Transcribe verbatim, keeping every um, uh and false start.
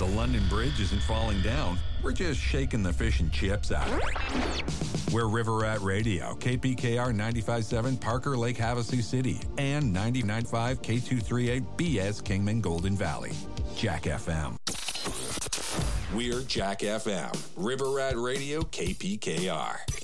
The London Bridge isn't falling down. We're just shaking the fish and chips out of it. We're River Rat Radio, K P K R ninety-five point seven, Parker Lake, Havasu City, and ninety-nine point five K two thirty-eight B S Kingman, Golden Valley. Jack F M. We're Jack F M, River Rat Radio, K P K R.